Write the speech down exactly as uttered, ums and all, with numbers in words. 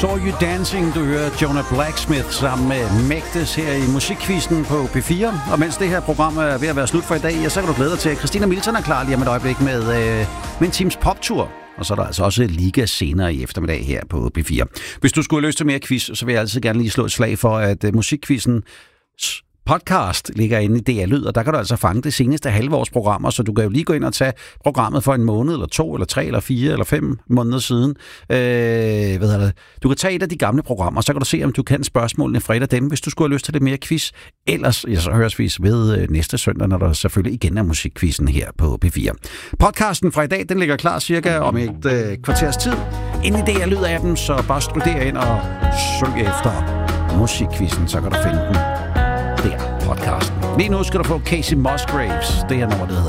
Saw You Dancing, du hører Jonah Blacksmith sammen med Magdes her i Musikquizzen på P fire. Og mens det her program er ved at være slut for i dag, ja, så kan du glæde dig til, at Christina Milton er klar lige om et øjeblik med, øh, med en times poptur. Og så er der altså også liga senere i eftermiddag her på P fire. Hvis du skulle have lyst til mere quiz, så vil jeg altid gerne lige slå et slag for, at uh, Musikquizzen podcast ligger inde i D R Lyd, og der kan du altså fange det seneste halve års programmer, så du kan jo lige gå ind og tage programmet for en måned, eller to, eller tre, eller fire, eller fem måneder siden. Øh, hvad hedder det? Du kan tage et af de gamle programmer, så kan du se, om du kan spørgsmålene fra et af dem, hvis du skulle have lyst til lidt mere quiz. Ellers, ja, så høres vi ved øh, næste søndag, når der selvfølgelig igen er musikquizzen her på P fire. Podcasten fra i dag, den ligger klar cirka om et øh, kvarters tid. Inde i D R Lyd-appen, så bare studer ind og søg efter musikquizzen, så kan du finde den der podcasten. Lige nu skal du få Casey Musgraves. Det er nummer, det hedder